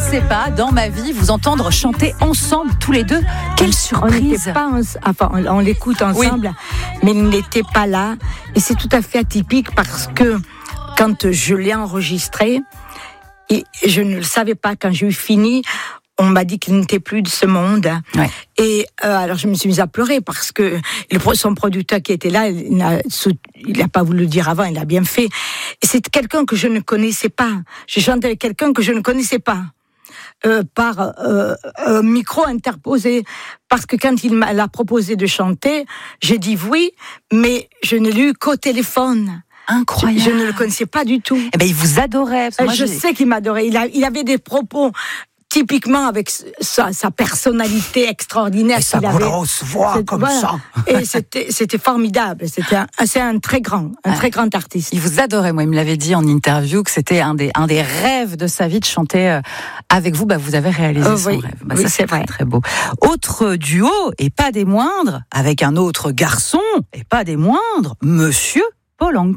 pensais pas, dans ma vie, vous entendre chanter ensemble, tous les deux. Quelle surprise! On l'écoute ensemble, mais il n'était pas là. Et c'est tout à fait atypique parce que quand je l'ai enregistré, et je ne le savais pas, quand j'ai eu fini, on m'a dit qu'il n'était plus de ce monde. Ouais. Et alors je me suis mise à pleurer parce que son producteur qui était là, il n'a pas voulu le dire avant, il a bien fait. Et c'est quelqu'un que je ne connaissais pas. J'ai chanté avec quelqu'un que je ne connaissais pas. Par micro interposé, parce que quand il m'a proposé de chanter, j'ai dit oui, mais je ne l'ai eu qu'au téléphone. Incroyable. Je ne le connaissais pas du tout. Eh ben, il vous adorait. Je sais qu'il m'adorait. Il avait des propos typiquement avec sa personnalité extraordinaire. Et sa grosse voix comme ça. Et c'était formidable. C'est un très grand artiste. Il vous adorait. Moi, il me l'avait dit en interview que c'était un des rêves de sa vie de chanter avec vous. Bah, vous avez réalisé son rêve. Bah, oui, ça, c'est vrai. Très, très beau. Autre duo, et pas des moindres, avec un autre garçon, et pas des moindres, Monsieur Paul Anka.